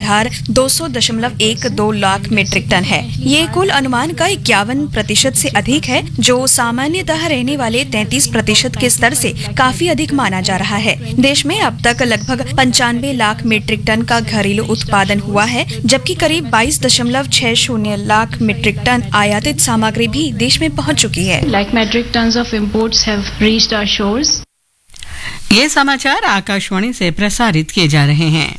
आधार 200.12 lakh metric ton है। ये कुल अनुमान का 51% से अधिक है, जो सामान्यतः रहने वाले 33% के स्तर से काफी अधिक माना जा रहा है। देश में अब तक लगभग 95 लाख मीट्रिक टन का घरेलू उत्पादन हुआ है, जबकि करीब 22.60 लाख मीट्रिक टन आयातित सामग्री भी देश में पहुंच चुकी है। Like metric tons of imports have reached our shores. ये समाचार आकाशवाणी से प्रसारित किए जा रहे हैं।